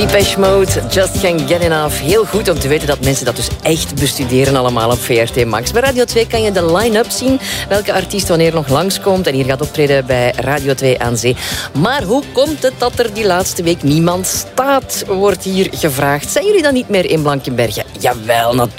Depeche Mode, Just Can't Get Enough. Heel goed om te weten dat mensen dat dus echt bestuderen allemaal op VRT Max. Bij Radio 2 kan je de line-up zien, welke artiest wanneer nog langskomt en hier gaat optreden bij Radio 2 aan Zee. Maar hoe komt het dat er die laatste week niemand staat, wordt hier gevraagd. Zijn jullie dan niet meer in Blankenberge? Jawel, natuurlijk.